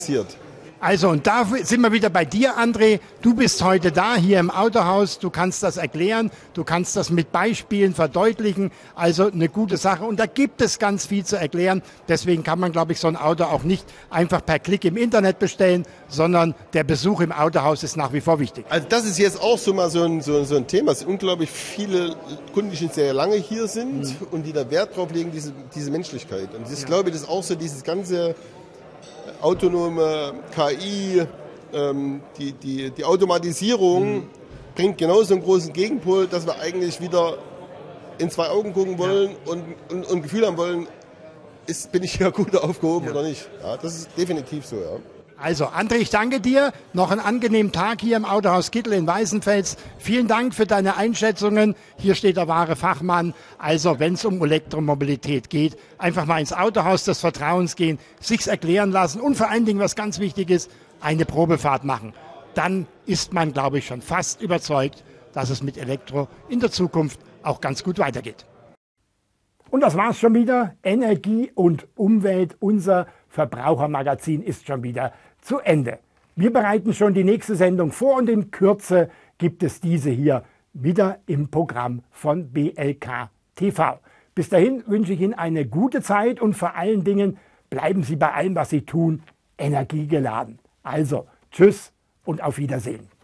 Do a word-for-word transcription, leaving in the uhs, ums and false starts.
passiert. Also, und da sind wir wieder bei dir, André. Du bist heute da, hier im Autohaus. Du kannst das erklären, du kannst das mit Beispielen verdeutlichen. Also eine gute Sache. Und da gibt es ganz viel zu erklären. Deswegen kann man, glaube ich, so ein Auto auch nicht einfach per Klick im Internet bestellen, sondern der Besuch im Autohaus ist nach wie vor wichtig. Also das ist jetzt auch so mal so ein, so, so ein Thema. Es sind unglaublich viele Kunden, die schon sehr lange hier sind mhm. und die da Wert drauf legen, diese, diese Menschlichkeit. Und das ja. glaube ich, das ist auch so dieses ganze autonome K I, ähm, die, die, die Automatisierung mhm. bringt genauso einen großen Gegenpol, dass wir eigentlich wieder in zwei Augen gucken wollen ja. und, und, und Gefühl haben wollen, ist, bin ich hier gut aufgehoben ja. oder nicht. Ja, das ist definitiv so, ja. Also, André, ich danke dir. Noch einen angenehmen Tag hier im Autohaus Kittel in Weißenfels. Vielen Dank für deine Einschätzungen. Hier steht der wahre Fachmann. Also, wenn es um Elektromobilität geht, einfach mal ins Autohaus des Vertrauens gehen, sich's erklären lassen und vor allen Dingen, was ganz wichtig ist, eine Probefahrt machen. Dann ist man, glaube ich, schon fast überzeugt, dass es mit Elektro in der Zukunft auch ganz gut weitergeht. Und das war's schon wieder. Energie und Umwelt, unser Verbrauchermagazin ist schon wieder zu Ende. Wir bereiten schon die nächste Sendung vor und in Kürze gibt es diese hier wieder im Programm von B L K T V. Bis dahin wünsche ich Ihnen eine gute Zeit und vor allen Dingen bleiben Sie bei allem, was Sie tun, energiegeladen. Also, tschüss und auf Wiedersehen.